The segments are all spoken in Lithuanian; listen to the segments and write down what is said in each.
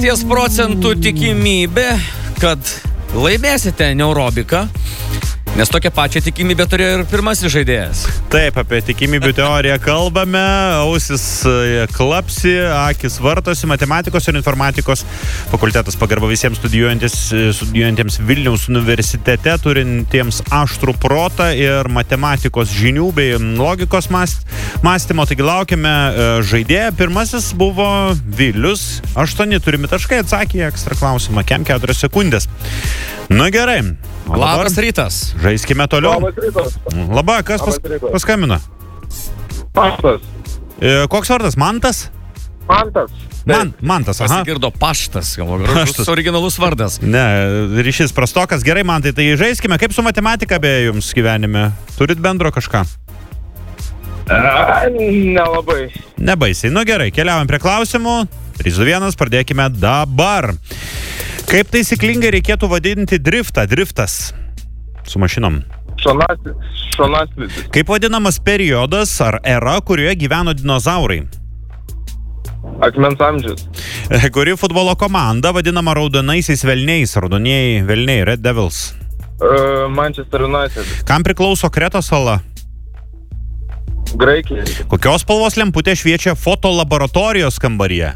10% tikimybė, kad laimėsite neurobiką, nes tokią pačią tikimybę turėjo ir pirmasis žaidėjas. Taip, apie tikimybių teoriją kalbame, ausis klapsi, akis vartosi, matematikos ir informatikos fakultetas pagarba visiems studijuojantiems Vilniaus universitete, turintiems aštrų protą ir matematikos žinių bei logikos mąstymo. Taigi laukiame žaidėją. Pirmasis buvo Vilius. 8 turimi taškai, atsakė ekstra klausimą. Kem 4 sekundės. Na gerai. Labas rytas. Žaiskime toliau. Labas rytas. Labai, kas paskambino? Paštas. Koks vardas? Mantas? Mantas. Mantas, aha. Pasigirdo paštas, gražus originalus vardas. Ne, ryšys prastokas. Gerai, Mantai, tai žaiskime. Kaip su matematika beje jums gyvenime? Turit bendro kažką? Nelabai. Nebaisiai. Nu gerai, keliaujam prie klausimų. 3-2-1, pradėkime dabar. Kaip taisyklingai reikėtų vadinti driftą? Driftas su mašinom. Šonaslydis. Kaip vadinamas periodas ar era, kurioje gyveno dinozaurai? Akmens amžius. Kuri futbolo komanda vadinama raudonaisiais velniais? Raudonieji velniai, Red Devils. Manchester United. Kam priklauso Kretos sala? Graikija. Kokios spalvos lemputė šviečia fotolaboratorijos kambaryje?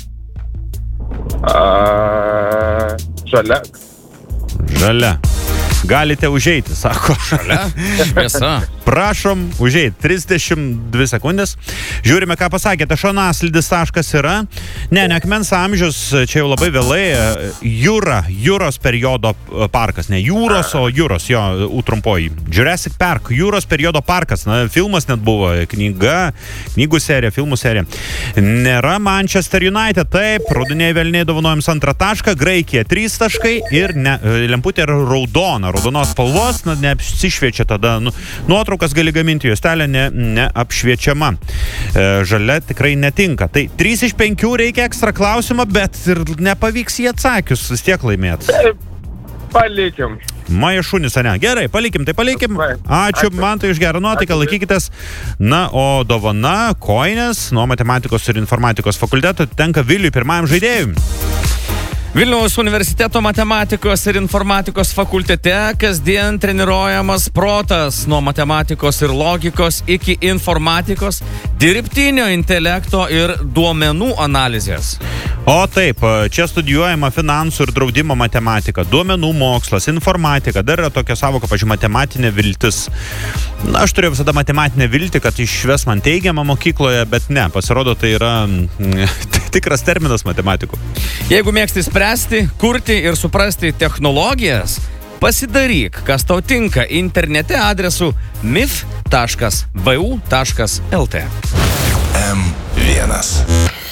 Žalia. Žalia. Galite užeiti, sako. Žalia? Šviesa. Prašom užeiti. 32 sekundės. Žiūrime, ką pasakėte. Šonaslydis taškas yra. Ne akmens amžius, čia jau labai vėlai. Jūros periodo parkas. Ne jūros, o jūros, jo, trumpoji. Jurassic Park, jūros periodo parkas. Na, filmas net buvo. Knygų serija, filmų serija. Nėra Manchester United. Taip, raudonieji velniai dovanojams 2 tašką. Graikija 3 taškai ir lemputė yra raudona. Raudonos spalvos, neapsišviečia tada. Nuotraukas gali gaminti, juostelė neapšviečiama. Žalia tikrai netinka. Tai 3 iš 5 reikia ekstra klausimą, bet ir nepavyks jį atsakius, vis tiek laimėt. Palikim. Maja šunis, ne? Gerai, palikim. Ačiū, Mantai, už gerą nuotaiką, laikykitės. Na, o dovana, koinės nuo matematikos ir informatikos fakulteto tenka Viliui, pirmajam žaidėjui. Vilniaus universiteto matematikos ir informatikos fakultete kasdien treniruojamas protas nuo matematikos ir logikos iki informatikos, dirbtinio intelekto ir duomenų analizės. O taip, čia studijuojama finansų ir draudimo matematika, duomenų mokslas, informatika, dar yra tokia savoka, pavyzdžiui, matematinė viltis. Na, aš turėjau visada matematinę viltį, kad išves man teigiamą mokykloje, bet ne, pasirodo, tai yra tikras terminas matematikų. Jeigu mėgsti spręsti, kurti ir suprasti technologijas, pasidaryk, kas tau tinka internete adresu mif.vu.lt. M1